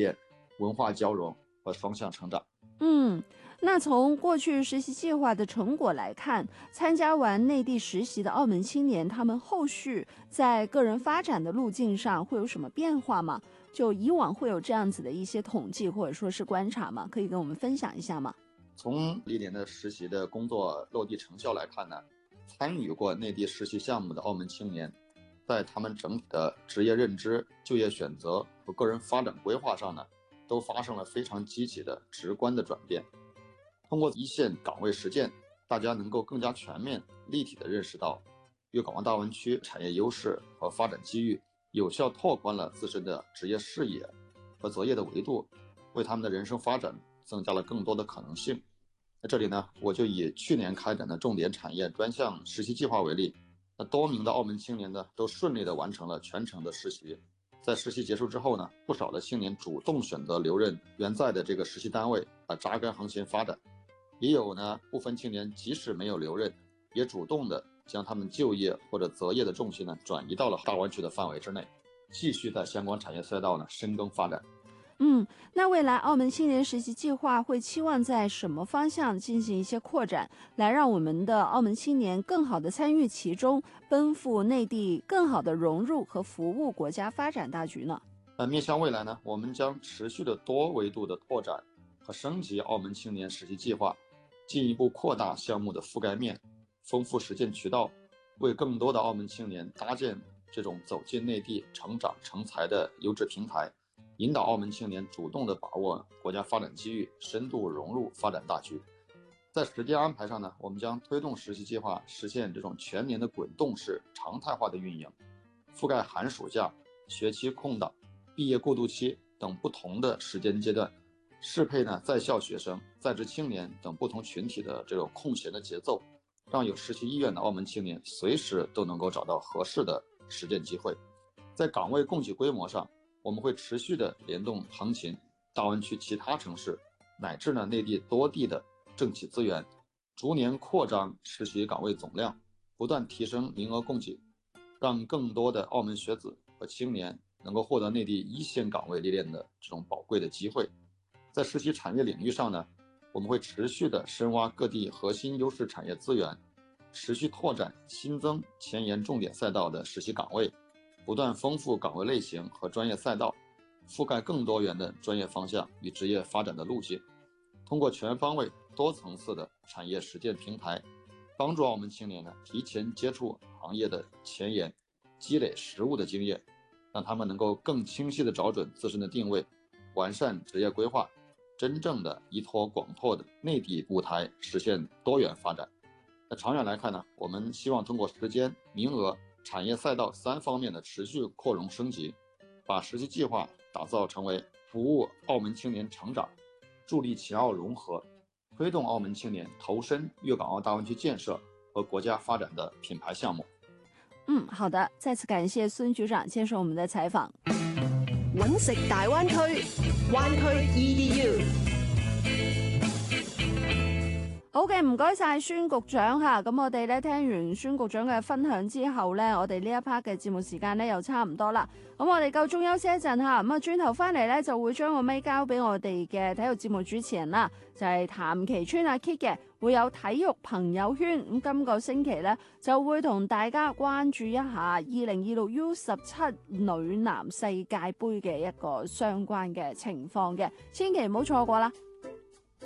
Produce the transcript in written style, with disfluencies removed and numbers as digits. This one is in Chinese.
炼、文化交融和双向成长。 那从过去实习计划的成果来看，参加完内地实习的澳门青年，他们后续在个人发展的路径上会有什么变化吗？就以往会有这样子的一些统计或者说是观察吗？可以跟我们分享一下吗？ 从历年的实习的工作落地成效来看呢，参与过内地实习项目的澳门青年，在他们整体的职业认知、就业选择和个人发展规划上呢，都发生了非常积极的、直观的转变。通过一线岗位实践，大家能够更加全面、立体地认识到粤港澳大湾区产业优势和发展机遇，有效拓宽了自身的职业视野和择业的维度，为他们的人生发展增加了更多的可能性。在这里呢，我就以去年开展的重点产业专项实习计划为例，多名的澳门青年呢都顺利地完成了全程的实习。在实习结束之后呢，不少的青年主动选择留任原在的这个实习单位，扎根航线发展。也有呢部分青年即使没有留任，也主动的将他们就业或者择业的重心呢转移到了大湾区的范围之内，继续在相关产业赛道呢深耕发展。 那未来澳门青年实习计划会期望在什么方向进行一些扩展，来让我们的澳门青年更好的参与其中，奔赴内地，更好的融入和服务国家发展大局呢？ 面向未来呢，我们将持续的多维度的拓展和升级澳门青年实习计划，进一步扩大项目的覆盖面，丰富实践渠道，为更多的澳门青年搭建这种走进内地、成长成才的优质平台，引导澳门青年主动地把握国家发展机遇，深度融入发展大局。在时间安排上呢，我们将推动实习计划实现这种全年的滚动式常态化的运营，覆盖寒暑假、学期空档、毕业过渡期等不同的时间阶段，适配呢在校学生、在职青年等不同群体的这种空闲的节奏，让有实习意愿的澳门青年随时都能够找到合适的实践机会。在岗位供给规模上，我们会持续的联动横琴、大湾区其他城市乃至呢内地多地的政企资源，逐年扩张实习岗位总量，不断提升名额供给，让更多的澳门学子和青年能够获得内地一线岗位历练的这种宝贵的机会。在实习产业领域上呢，我们会持续的深挖各地核心优势产业资源，持续拓展新增前沿重点赛道的实习岗位，不断丰富岗位类型和专业赛道，覆盖更多元的专业方向与职业发展的路径。通过全方位多层次的产业实践平台，帮助澳门青年呢提前接触行业的前沿，积累实务的经验，让他们能够更清晰地找准自身的定位，完善职业规划，真正的依托广阔的内地舞台实现多元发展。那长远来看呢，我们希望通过时间、名额、产业赛道3方面的持续扩容升级，把实习计划打造成为服务澳门青年成长、助力秦澳融合、推动澳门青年投身粤港澳大湾区建設和國家發展的品牌項目。 好的，再次感謝孫局長接受我們的採訪。 揾食大灣區，灣區 EDU。 好嘅，唔該晒孫局長嚇。咁我哋咧聽完孫局長嘅分享之後咧，我哋呢一 part 嘅節目時間咧又差唔多啦。咁我哋夠鐘休息一陣嚇。咁轉頭翻嚟咧就會將個咪交俾我哋嘅體育節目主持人啦，就係譚其川阿 Kit 嘅，會有體育朋友圈。咁今個星期咧就會同大家關注一下2026 U17 女籃世界盃嘅一個相關嘅情況嘅，千祈唔好錯過啦。